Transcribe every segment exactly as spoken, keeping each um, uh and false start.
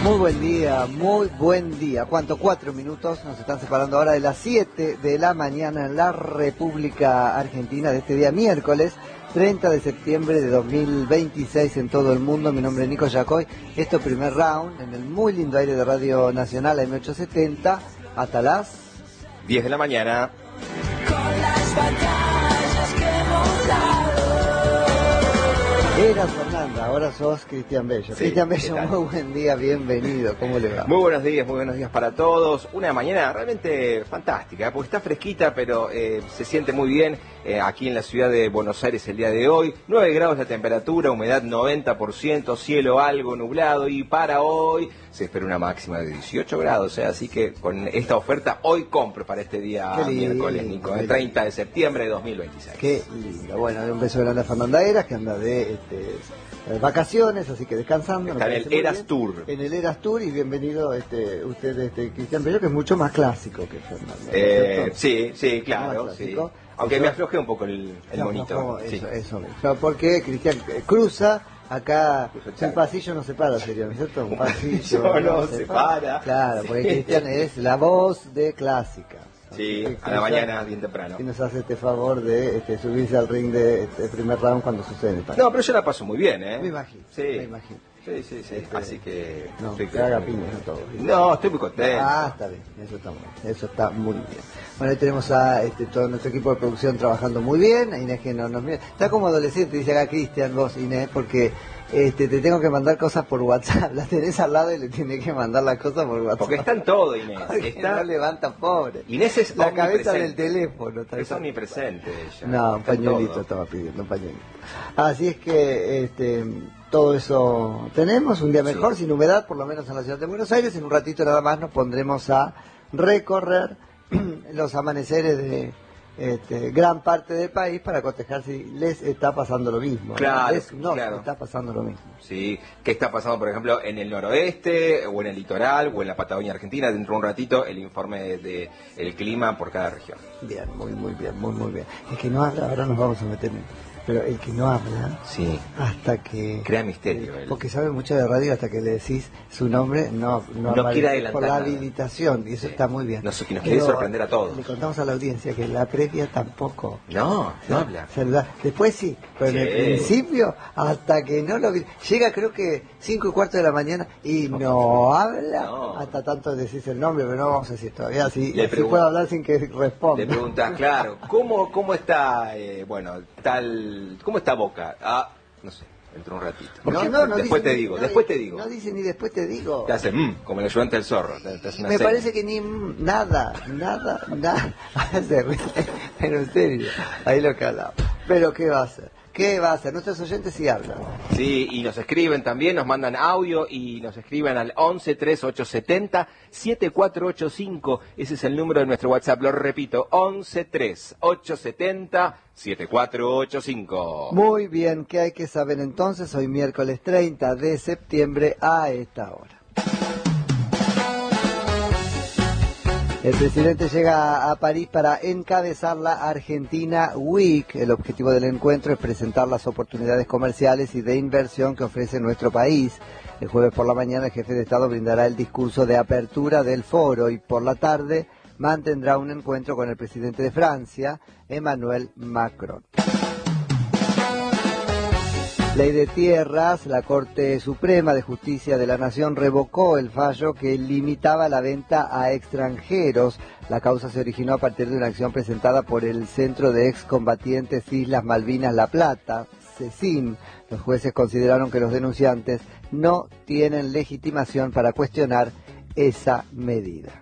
Muy buen día, muy buen día. ¿Cuánto? Cuatro minutos nos están separando ahora de las siete de la mañana en la República Argentina de este día miércoles treinta de septiembre de dos mil veintiséis en todo el mundo. Mi nombre es Nico Yacoy. Esto primer round en el muy lindo aire de Radio Nacional M ochocientos setenta hasta las diez de la mañana. Con las batallas que hemos dado. Eras Fernanda, ahora sos Cristian Bello. Sí, Cristian Bello, ¿qué tal? muy buen día, bienvenido. ¿Cómo le va? Muy buenos días, muy buenos días para todos. Una mañana realmente fantástica, ¿eh? Porque está fresquita, pero eh, se siente muy bien eh, aquí en la ciudad de Buenos Aires el día de hoy. nueve grados la temperatura, humedad noventa por ciento, cielo algo nublado y para hoy se espera una máxima de dieciocho grados. ¿eh? Así que con esta oferta hoy compro para este día Qué lindo, miércoles, Nico, qué el treinta de septiembre de dos mil veintiséis. Qué lindo. Bueno, un beso grande a Fernanda Eras, que anda de este, eh, vacaciones, así que descansando. Está me en el parece muy Eras bien. Tour. En el Eras Tour, y bienvenido este, usted, este, Cristian Bello, que es mucho más clásico que Fernanda. ¿no es Eh, cierto? sí, sí, Más claro, sí. clásico. Aunque Eso- me aflojé un poco el, el No, monito. no, sí. Eso, eso mismo. Claro, porque Cristian eh, cruza acá, Cruza un Chaco. pasillo no separa, sería, ¿no es cierto? Un Un pasillo pasillo no separa. Claro, Sí. porque Cristian es la voz de clásica. Sí, Así que a la cruza mañana, bien temprano. Y nos hace este favor de este, subirse al ring de este primer round cuando sucede en el país. No, pero yo la paso muy bien, ¿eh? Me imagino, Sí. me imagino. Sí, sí, sí. Este, Así que... No, estoy que haga contento. piñas a todos. No, estoy muy contento. Ah, está bien, eso está muy bien, eso está muy bien. Bueno, ahí tenemos a este, todo nuestro equipo de producción trabajando muy bien, a Inés que no nos mira. Está como adolescente, dice acá Cristian, vos Inés, porque este, te tengo que mandar cosas por WhatsApp, la tenés al lado y le tienes que mandar las cosas por WhatsApp. Porque está en todo, Inés. Porque Está... no levanta, pobre. Inés es La cabeza omnipresente. del teléfono. tal Es cual. omnipresente ella. No, un Está en pañuelito todo. estaba pidiendo, un pañuelito. Así es que este, todo eso tenemos, un día mejor, Sí. sin humedad, por lo menos en la ciudad de Buenos Aires. En un ratito nada más nos pondremos a recorrer los amaneceres de este, gran parte del país para cotejar si les está pasando lo mismo. ¿no? Claro, Les no claro. está pasando lo mismo. Sí, ¿qué está pasando, por ejemplo, en el noroeste, o en el litoral, o en la Patagonia Argentina? Dentro de un ratito, el informe de el clima por cada región. Bien, muy, muy bien, muy, muy bien. El que no habla, ahora nos vamos a meter en... Pero el que no habla... Sí. Hasta que... Crea misterio, eh, él. porque sabe mucho de radio, hasta que le decís su nombre, no, no, No aparece quiere adelantar por la nada. habilitación, y eso Sí. está muy bien. Nos- que nos quiere Pero sorprender a todos. Le contamos a la audiencia que la previa tampoco... No, no habla. Saludar. Después sí, pero en el Sí. principio, hasta que no lo... vi- Llega creo que cinco y cuarto de la mañana y no habla, No. hasta tanto decís el nombre, pero no vamos a decir todavía, si, Le si pregun- puedo hablar sin que responda. Le preguntas, claro, ¿cómo, cómo está, eh, bueno, tal, cómo está Boca? Ah, no sé, dentro de un ratito. No, Porque no, no después dice te ni- digo, no después di- te digo. No dice ni después te digo. Te hace, mmm, como el ayudante del zorro. Te, te hace una Me seña. parece que ni mm, nada, nada, nada. Se ríe. Pero en serio, ahí lo que hablaba. Pero ¿qué va a hacer? ¿Qué va a hacer? Nuestros oyentes sí hablan. Sí, y nos escriben también, nos mandan audio y nos escriben al once tres ocho setenta siete cuatro ocho cinco. Ese es el número de nuestro WhatsApp, lo repito, once tres ocho setenta siete cuatro ocho cinco. Muy bien, ¿qué hay que saber entonces? Hoy miércoles treinta de septiembre a esta hora. El presidente llega a París para encabezar la Argentina Week. El objetivo del encuentro es presentar las oportunidades comerciales y de inversión que ofrece nuestro país. El jueves por la mañana el jefe de Estado brindará el discurso de apertura del foro y por la tarde mantendrá un encuentro con el presidente de Francia, Emmanuel Macron. Ley de tierras, la Corte Suprema de Justicia de la Nación revocó el fallo que limitaba la venta a extranjeros. La causa se originó a partir de una acción presentada por el Centro de Excombatientes Islas Malvinas La Plata, CECIM. Los jueces consideraron que los denunciantes no tienen legitimación para cuestionar esa medida.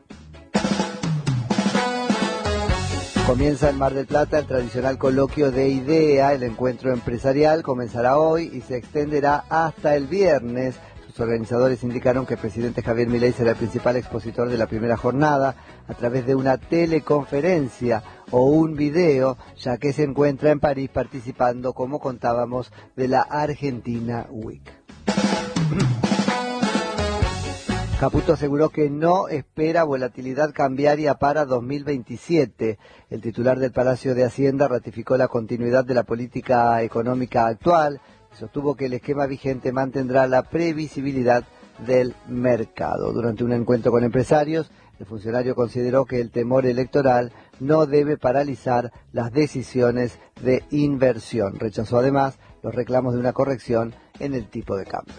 Comienza en Mar del Plata el tradicional coloquio de IDEA. El encuentro empresarial comenzará hoy y se extenderá hasta el viernes. Sus organizadores indicaron que el presidente Javier Milei será el principal expositor de la primera jornada a través de una teleconferencia o un video, ya que se encuentra en París participando, como contábamos, de la Argentina Week. Caputo aseguró que no espera volatilidad cambiaria para dos mil veintisiete. El titular del Palacio de Hacienda ratificó la continuidad de la política económica actual y sostuvo que el esquema vigente mantendrá la previsibilidad del mercado. Durante un encuentro con empresarios, el funcionario consideró que el temor electoral no debe paralizar las decisiones de inversión. Rechazó además los reclamos de una corrección en el tipo de cambio.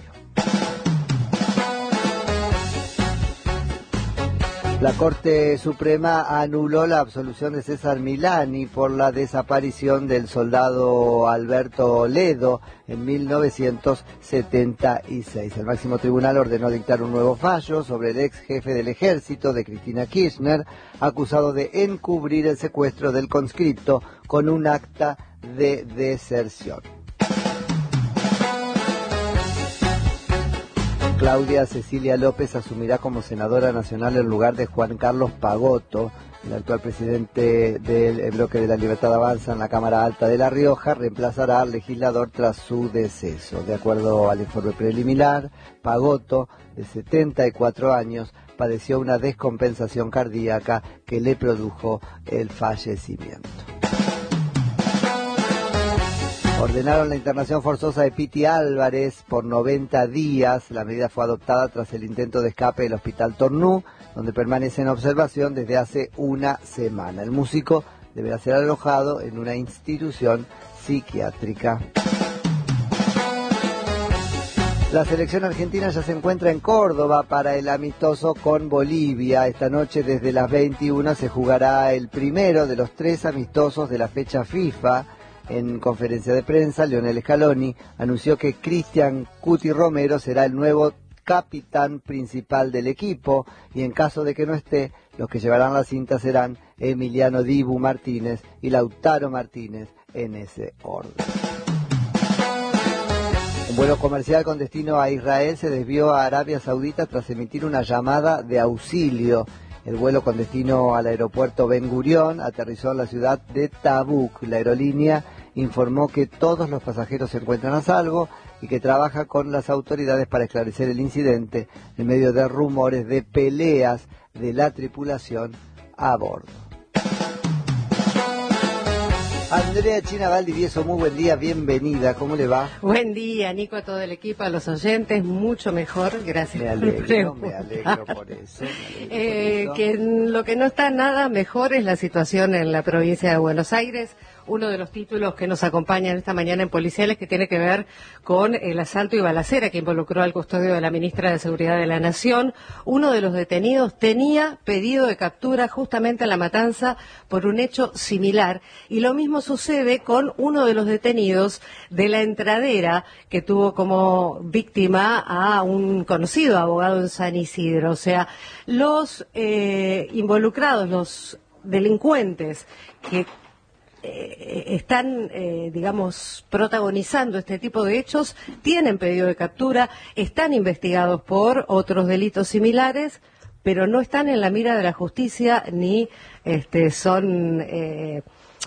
La Corte Suprema anuló la absolución de César Milani por la desaparición del soldado Alberto Ledo en mil novecientos setenta y seis. El máximo tribunal ordenó dictar un nuevo fallo sobre el ex jefe del ejército de Cristina Kirchner, acusado de encubrir el secuestro del conscripto con un acta de deserción. Claudia Cecilia López asumirá como senadora nacional en lugar de Juan Carlos Pagotto, el actual presidente del bloque de la Libertad Avanza en la Cámara Alta de La Rioja, reemplazará al legislador tras su deceso. De acuerdo al informe preliminar, Pagotto, de setenta y cuatro años, padeció una descompensación cardíaca que le produjo el fallecimiento. Ordenaron la internación forzosa de Piti Álvarez por noventa días. La medida fue adoptada tras el intento de escape del Hospital Tornú, donde permanece en observación desde hace una semana. El músico deberá ser alojado en una institución psiquiátrica. La selección argentina ya se encuentra en Córdoba para el amistoso con Bolivia. Esta noche desde las veintiuna se jugará el primero de los tres amistosos de la fecha FIFA. En conferencia de prensa, Lionel Scaloni anunció que Cristian Cuti Romero será el nuevo capitán principal del equipo y en caso de que no esté, los que llevarán la cinta serán Emiliano Dibu Martínez y Lautaro Martínez en ese orden. Un vuelo comercial con destino a Israel se desvió a Arabia Saudita tras emitir una llamada de auxilio. El vuelo con destino al aeropuerto Ben Gurión aterrizó en la ciudad de Tabuk. La aerolínea informó que todos los pasajeros se encuentran a salvo y que trabaja con las autoridades para esclarecer el incidente en medio de rumores de peleas de la tripulación a bordo. Andrea China Valdivieso, muy buen día, bienvenida, ¿cómo le va? Buen día, Nico, a todo el equipo, a los oyentes, mucho mejor, gracias me por alegro, preguntar. me alegro por eso. Me alegro Eh, por que eso. lo que no está nada mejor es la situación en la provincia de Buenos Aires. Uno de los títulos que nos acompañan esta mañana en Policiales que tiene que ver con el asalto y balacera que involucró al custodio de la ministra de Seguridad de la Nación. Uno de los detenidos tenía pedido de captura justamente en La Matanza por un hecho similar. Y lo mismo sucede con uno de los detenidos de La Entradera que tuvo como víctima a un conocido abogado en San Isidro. O sea, los eh, involucrados, los delincuentes que Eh, están, eh, digamos, protagonizando este tipo de hechos, tienen pedido de captura, están investigados por otros delitos similares, pero no están en la mira de la justicia ni este, son eh,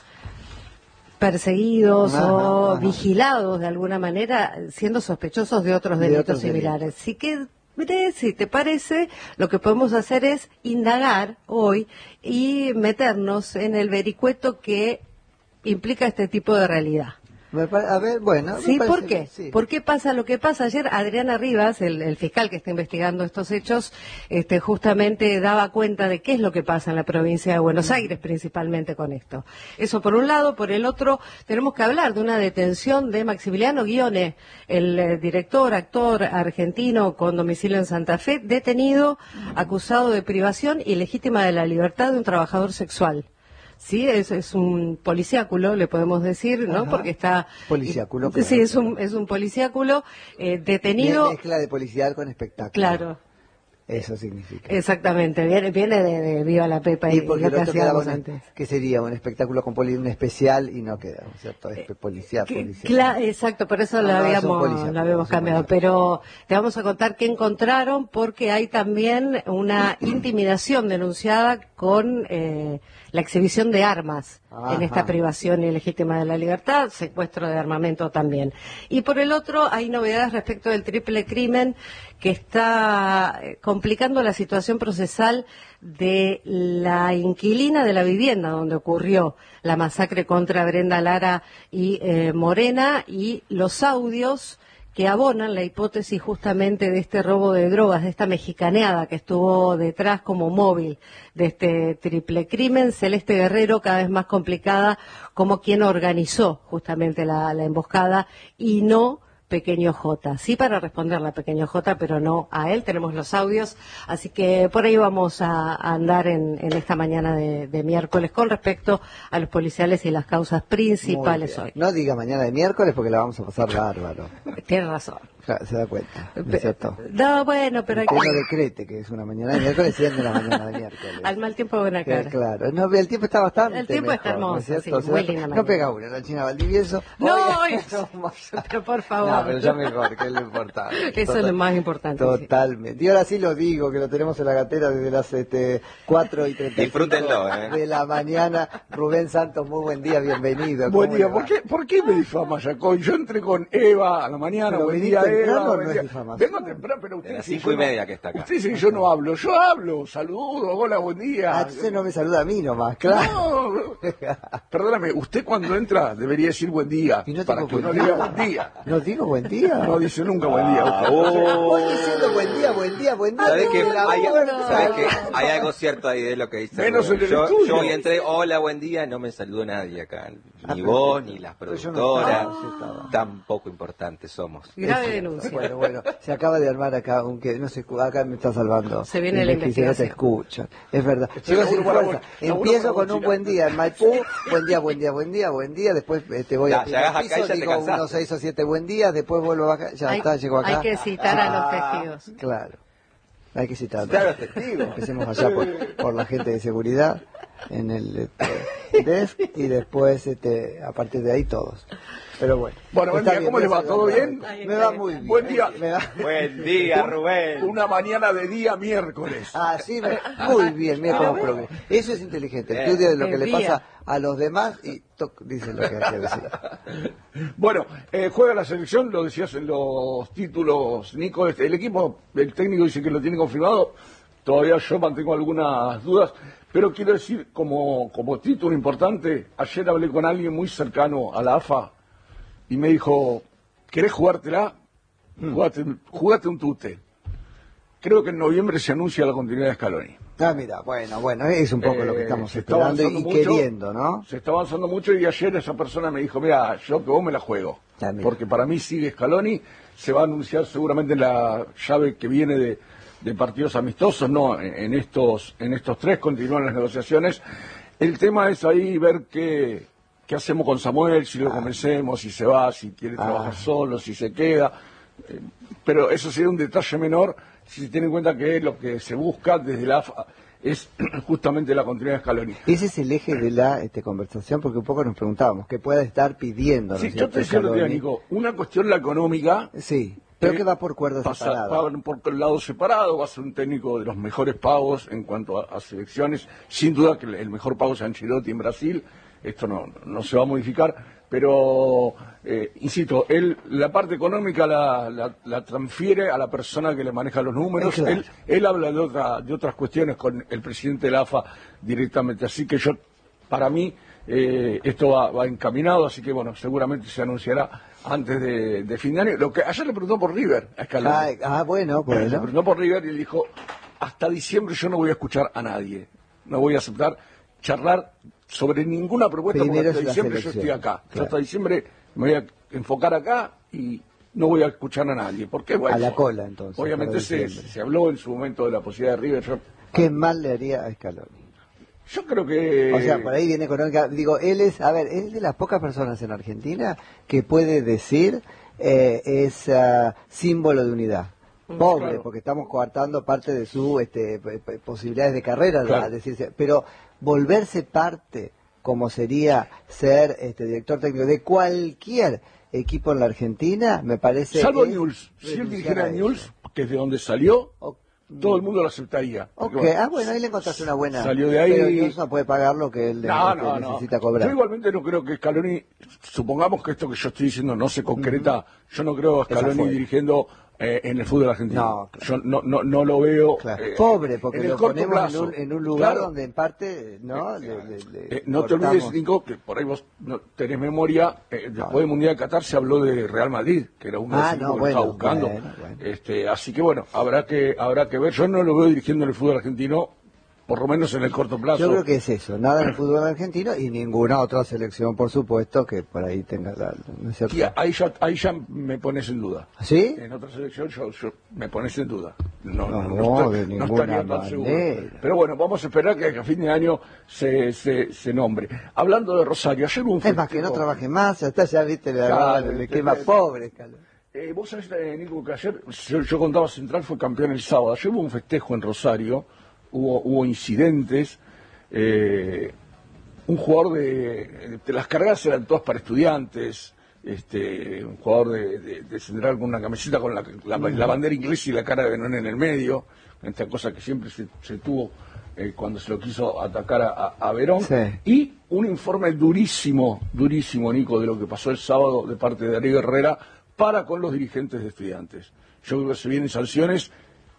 perseguidos Ajá, o ajá. vigilados de alguna manera, siendo sospechosos de otros De delitos otros similares. Así que mire, si te parece, lo que podemos hacer es indagar hoy y meternos en el vericueto que implica este tipo de realidad. Me pare- a ver, bueno. me ¿Sí? parece ¿Por qué? que sí. ¿Por qué pasa lo que pasa? Ayer Adriana Rivas, el, el fiscal que está investigando estos hechos, este, justamente daba cuenta de qué es lo que pasa en la provincia de Buenos Aires, principalmente con esto. Eso por un lado. Por el otro, tenemos que hablar de una detención de Maximiliano Guione, el eh, director, actor argentino con domicilio en Santa Fe, detenido, acusado de privación ilegítima de la libertad de un trabajador sexual. Sí, es, es un policiáculo, le podemos decir, ¿no? Ajá. Porque está... Policiáculo, Sí, claro. es un, es un policiáculo eh, detenido... Mezcla de policial con espectáculo. Claro, Eso significa. exactamente, viene, viene de, de Viva la Pepa y, Y porque lo el que otro quedaba hacíamos un- antes. ¿qué sería? Un espectáculo con poli, un especial y no queda, ¿no es cierto? Es policía, Que- policía. cla- exacto, por eso No, lo no, es un habíamos, policiáculo, lo habíamos es un cambiado. policiáculo. Pero te vamos a contar qué encontraron, porque hay también una intimidación denunciada con eh, la exhibición de armas Ajá. en esta privación ilegítima de la libertad, secuestro de armamento también. Y por el otro, hay novedades respecto del triple crimen que está eh, complicando la situación procesal de la inquilina de la vivienda donde ocurrió la masacre contra Brenda Lara y eh, Morena, y los audios que abonan la hipótesis justamente de este robo de drogas, de esta mexicaneada que estuvo detrás como móvil de este triple crimen. Celeste Guerrero, cada vez más complicada como quien organizó justamente la, la emboscada, y no Pequeño J. Sí, para responderle a Pequeño J, pero no a él. Tenemos los audios, así que por ahí vamos a, a andar en, en esta mañana de, de miércoles con respecto a los policiales y las causas principales hoy. No diga mañana de miércoles porque la vamos a pasar bárbaro. Tiene razón. Claro, se da cuenta, ¿no es cierto? No, bueno, pero hay que que... no decrete que es una mañana de miércoles y es de la mañana de miércoles. Al mal tiempo buena cara. Que, claro, no, el tiempo está bastante El tiempo mejor, está hermoso, ¿no es cierto? sí, O sea, muy linda no mañana. pega una, la China Valdivieso. No, Oye, eso, pero por favor. No, pero ya mejor, que es lo importante. Eso Total, es lo más importante. Totalmente. Sí. Y ahora sí lo digo, que lo tenemos en la gatera desde las este, cuatro y treinta y cinco Disfrútenlo, ¿eh? de la mañana. Rubén Santos, muy buen día, bienvenido. Buen día. le ¿Por va? qué, ¿Por qué me difama, Jacob? Yo entré con Eva a la mañana, Pero buen venís día, temprano, Eva. no buen es día. difamación. Vengo temprano, pero usted De las dice, cinco y yo no- media que está acá. Usted dice que yo no hablo. Yo hablo, saludo, hola, buen día. Ah, entonces no me saluda a mí nomás, claro. No, perdóname, usted cuando entra debería decir buen día, Y no para tengo que buen uno día. diga buen día. ¿No digo buen día? No dice nunca buen día. Ah, usted. oh. Voy diciendo buen día, buen día, buen día. ¿Sabés que desde la hay, puerta. ¿sabés que hay algo cierto ahí de lo que dice? Menos Rubén? en el yo, estudio. yo hoy entré, hola, buen día, no me saludó nadie acá. Ah, Ni pero- vos, ni las pero yo no productoras. estaba, sí estaba. Tan poco importantes somos. Grave denuncia. Bueno, bueno, se acaba de armar acá, aunque no se escu- acá me está salvando. Se viene la El Messi, no te investigación. escuchan, es verdad. Estoy Sigo sin seguro para fuerza. vos, seguro Empiezo para con vos, un chica. buen día en Maipú, buen día, buen día, buen día, buen día, después eh, te voy Ya, a primer llegás acá y piso, ya te digo cansaste. unos seis o siete buen días, después vuelvo a bajar, ya Hay, está, llego acá. hay que citar a los testigos. Claro, hay que citar. Citar a los testigos. Empecemos allá por, por la gente de seguridad en el este, desk y después este, a partir de ahí todos. Pero bueno. Bueno, buen Está día, bien, ¿cómo le va? eso ¿Todo me bien? Me va muy bien. Buen día. Me va- Buen día, Rubén. Una mañana de día miércoles. Ah, sí, me- muy bien, mira cómo progresa. Eso es inteligente, Bien. estudia de lo que El le día. pasa a los demás y toc, dice lo que hay que decir. Bueno, eh, juega la selección, lo decías en los títulos, Nico. Este, el equipo, el técnico dice que lo tiene confirmado. Todavía yo mantengo algunas dudas, pero quiero decir, como, como título importante, ayer hablé con alguien muy cercano a la A F A y me dijo, ¿querés jugártela? Jugate, jugate un tute. Creo que en noviembre se anuncia la continuidad de Scaloni. Ah, mira, bueno, bueno, es un poco lo que Eh, estamos se está esperando y avanzando mucho, queriendo, ¿no? Se está avanzando mucho y ayer esa persona me dijo, mira, yo que vos me la juego. Ah, mira. Porque para mí sigue Scaloni, se va a anunciar seguramente en la llave que viene de, de partidos amistosos, no, en, en estos en estos tres continúan las negociaciones. El tema es ahí ver qué, qué hacemos con Samuel, si lo convencemos, si se va, si quiere Ah. trabajar solo, si se queda. Eh, pero eso sería un detalle menor si se tiene en cuenta que lo que se busca desde la A F A es justamente la continuidad de Scaloni. Ese es el eje de la este, conversación, porque un poco nos preguntábamos, ¿qué pueda estar pidiendo? ¿no Sí, es yo cierto, te decía, Scaloni? Nico, una cuestión la económica. Sí, pero eh, que va por cuerdas pasa- separadas. va por el lado separado, va a ser un técnico de los mejores pagos en cuanto a, a selecciones. Sin duda que el, el mejor pago es Ancelotti en Brasil, esto no, no se va a modificar, pero, eh, insisto, él la parte económica la, la, la transfiere a la persona que le maneja los números. Eh, claro. Él, él habla de, otra, de otras cuestiones con el presidente de la A F A directamente, así que yo, para mí, eh, esto va, va encaminado, así que bueno, seguramente se anunciará antes de, de fin de año. Lo que ayer le preguntó por River a Scaloni. Ah, ah, bueno, Le bueno. preguntó por River y él dijo, hasta diciembre yo no voy a escuchar a nadie, no voy a aceptar charlar sobre ninguna propuesta porque Primero hasta es la diciembre yo selección, estoy acá. Yo claro. hasta diciembre me voy a enfocar acá y no voy a escuchar a nadie. ¿Por qué? Bueno, A la cola, entonces, obviamente para se, diciembre. se habló en su momento de la posibilidad de River. Yo, ¿Qué mal le haría a Scaloni? yo creo que... O sea, por ahí viene económica. Digo, él es, a ver, es de las pocas personas en Argentina que puede decir eh, es ah, símbolo de unidad. Pobre, Claro. porque estamos coartando parte de su este, p- p- posibilidades de carrera, Claro. a decirse, pero volverse parte, como sería ser este, director técnico de cualquier equipo en la Argentina, me parece. Salvo es Newell's. Si él renunciar dirigiera a a eso. Newell's, que es de donde salió, O- todo el mundo lo aceptaría. Ok, Porque, bueno, ah, bueno, ahí le encontraste una buena. Salió de ahí. Pero Newell's no puede pagar lo que él No, este, no, no. necesita cobrar. Yo igualmente no creo que Scaloni, supongamos que esto que yo estoy diciendo no se concreta, yo no creo a Esa Scaloni fue. dirigiendo eh, en el fútbol argentino. No, claro. Yo no, no, no lo veo. Claro. eh, Pobre, porque en el lo corto ponemos plazo. en un, en un lugar Claro. donde en parte, ¿no? Le- le- le Eh, no te cortamos. olvides, Nico, que por ahí vos no tenés memoria, eh, después del Mundial de Qatar se habló de Real Madrid, que era uno de los Ah, equipos no, que bueno, estaba buscando. bueno, bueno. Este, así que bueno, habrá que habrá que ver. Yo no lo veo dirigiendo en el fútbol argentino, por lo menos en el corto plazo. Yo creo que es eso, nada en el fútbol argentino y ninguna otra selección, por supuesto, que por ahí tenga la... ¿no es cierto? Y ahí ya, ahí ya me pones en duda. ¿Sí? En otra selección yo, yo- me pones en duda. No, No, no, no, estoy- de no ninguna estaría tan seguro. manera. Pero bueno, vamos a esperar que a fin de año se, se, se nombre. Hablando de Rosario, ayer hubo un Es más, que no festejo- trabaje más, ya está, ya viste, le, Claro, le este, quema este. pobre. Carlos. Eh, vos sabés, eh, Nico, que ayer, yo, yo contaba, Central fue campeón el sábado. Ayer hubo un festejo en Rosario, hubo, hubo incidentes. eh, un jugador de, de las carreras eran todas para estudiantes. Este, un jugador de, de, de Central con una camiseta con la, la, la bandera inglesa y la cara de Benón en el medio. Esta cosa que siempre se, se tuvo eh, cuando se lo quiso atacar a, a- a Verón. Sí. Y un informe durísimo, durísimo, Nico, de lo que pasó el sábado de parte de Darío Herrera para con los dirigentes de estudiantes. Yo creo que se vienen sanciones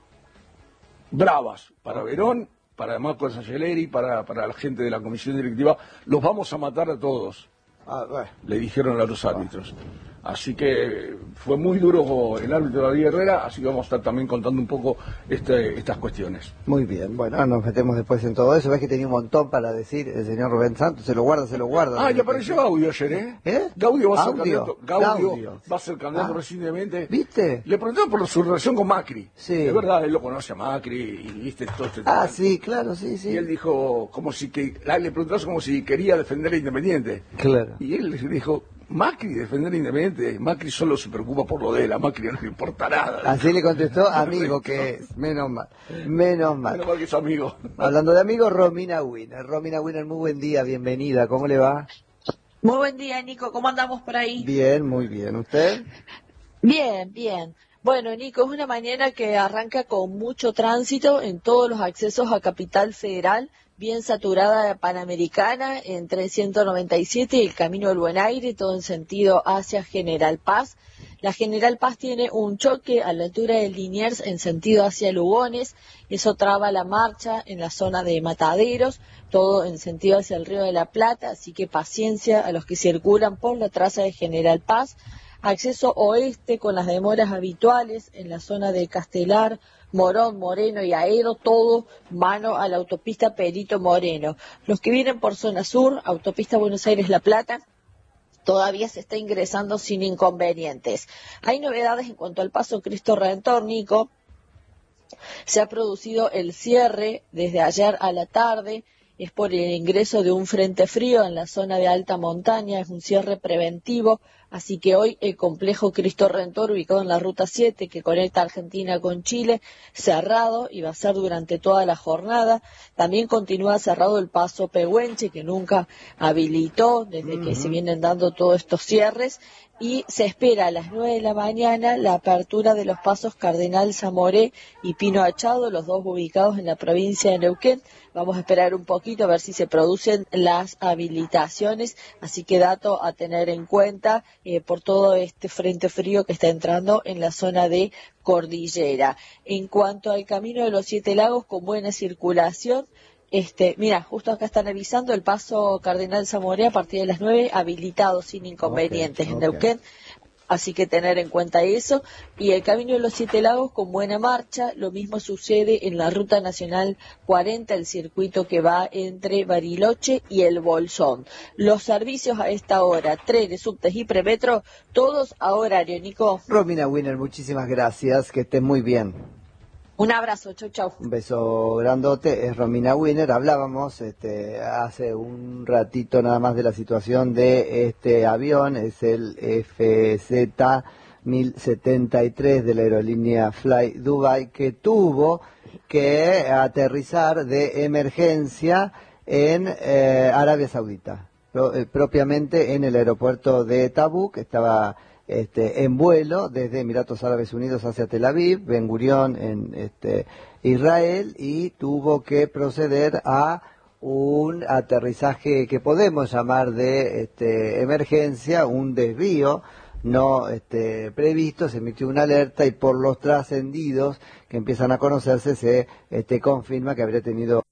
bravas para Verón, para Marco Sangeleri, para, para la gente de la comisión directiva. Los vamos a matar a todos, Ah, bueno. le dijeron a los árbitros. Así que fue muy duro el árbitro Darío Herrera, así que vamos a estar también contando un poco este, estas cuestiones. Muy bien, bueno, nos metemos después en todo eso. Ves que tenía un montón para decir el señor Rubén Santos, se lo guarda, se lo guarda. Ah, y apareció Gaudio ayer, ¿eh? ¿Eh? Gaudio va a ser Gaudio, candidato. Gaudio, Gaudio. va a ser candidato Ah. recientemente. ¿Viste? Le preguntaron por su relación con Macri. Sí. Es verdad, él lo conoce a Macri y viste todo este Ah, tema. sí, claro, sí, sí. Y él dijo, como si que, la- le preguntaron como si quería defender a Independiente. Claro. Y él le dijo, Macri defender a Independiente, Macri solo se preocupa por lo de él, a Macri no le importa nada. Así le contestó, amigo que es, menos mal, menos mal. Menos mal que es amigo. Hablando de amigos, Romina Winner. Romina Winner, muy buen día, bienvenida, ¿cómo le va? Muy buen día, Nico. ¿Cómo andamos por ahí? Bien, muy bien. ¿Usted? Bien, bien. Bueno, Nico, es una mañana que arranca con mucho tránsito en todos los accesos a Capital Federal, bien saturada la Panamericana entre ciento noventa y siete y el Camino del Buen Aire, todo en sentido hacia General Paz. La General Paz tiene un choque a la altura de Liniers en sentido hacia Lugones, eso traba la marcha en la zona de Mataderos, todo en sentido hacia el Río de la Plata, así que paciencia a los que circulan por la traza de General Paz. Acceso oeste con las demoras habituales en la zona de Castelar, Morón, Moreno y Aero, todo mano a la autopista Perito Moreno. Los que vienen por zona sur, autopista Buenos Aires-La Plata, todavía se está ingresando sin inconvenientes. Hay novedades en cuanto al paso Cristo Redentor, Nico. Se ha producido el cierre desde ayer a la tarde, es por el ingreso de un frente frío en la zona de alta montaña, es un cierre preventivo, así que hoy el complejo Cristo Redentor, ubicado en la ruta siete que conecta Argentina con Chile, cerrado y va a ser durante toda la jornada. También continúa cerrado el paso Pehuenche, que nunca habilitó desde que se vienen dando todos estos cierres, y se espera a las nueve de la mañana la apertura de los pasos Cardenal Zamoré y Pino Achado, los dos ubicados en la provincia de Neuquén. Vamos a esperar un poquito a ver si se producen las habilitaciones, así que dato a tener en cuenta eh, por todo este frente frío que está entrando en la zona de Cordillera. En cuanto al Camino de los Siete Lagos, con buena circulación, Este, mira, justo acá están avisando el paso Cardenal Zamoré a partir de las nueve, habilitado sin inconvenientes Ok, en ok. Neuquén, así que tener en cuenta eso. Y el Camino de los Siete Lagos con buena marcha, lo mismo sucede en la Ruta Nacional cuarenta, el circuito que va entre Bariloche y El Bolsón. Los servicios a esta hora, trenes, subtes y premetro, todos a horario, Nico. Romina Winner, muchísimas gracias, que esté muy bien. Un abrazo, chau chau. Un beso grandote, es Romina Winner. Hablábamos este, hace un ratito nada más de la situación de este avión, es el F Z mil setenta y tres de la aerolínea Fly Dubai, que tuvo que aterrizar de emergencia en eh, Arabia Saudita, pro- eh, propiamente en el aeropuerto de Tabuk. Estaba Este, en vuelo desde Emiratos Árabes Unidos hacia Tel Aviv, Ben Gurión en este, Israel, y tuvo que proceder a un aterrizaje que podemos llamar de este, emergencia, un desvío no este, previsto, se emitió una alerta y por los trascendidos que empiezan a conocerse se este, confirma que habría tenido